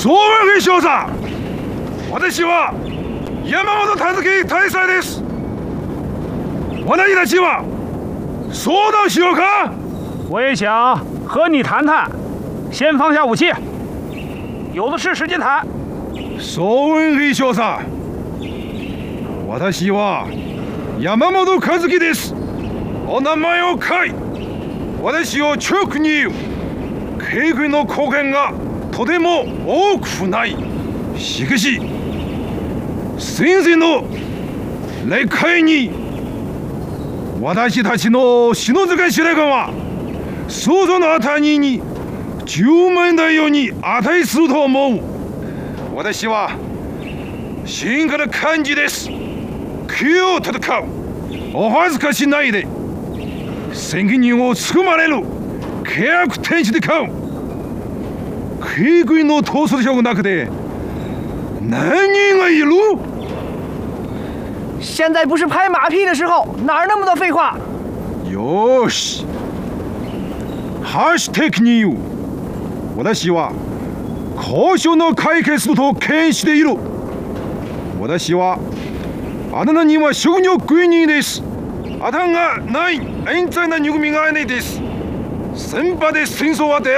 総理少佐、私は山本和樹大佐です。私たちは相談しようか？ 我也想和你谈谈，先放下武器，有的是时间谈。 総理少佐、私は山本和樹です。お名前を書い、私を直に言う。警備の貢献がとても多くない。しかし先生の理解に私たちの篠塚司令官は想像の値に10万台ように値すると思う。私は真から感じです。気を戦う。お恥ずかしないで。責任をつくまれる契約天使で買う。警備の統率力なくて何人がいる？ 现在不是拍马屁的时候，哪儿那么多废话？ よし、ハッシュ的に言う。私は交渉の解決と検視でいる。私はあなたには職業軍人です。あなたがない冤罪な憎みがないです。先場で戦争は